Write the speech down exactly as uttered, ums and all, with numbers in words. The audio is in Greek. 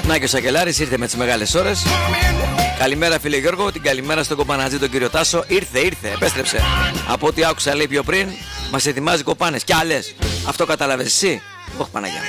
Να και ο Σακελάρης ήρθε με τις μεγάλες ώρες. Καλημέρα φίλε Γιώργο, την καλημέρα στον κομπανατζή τον κύριο Τάσο. Ήρθε, ήρθε, επέστρεψε. Από ό,τι άκουσα λέει πιο πριν, μας ετοιμάζει κοπάνες. Κι άλλες. Αυτό κατάλαβες εσύ? Όχι Παναγιά.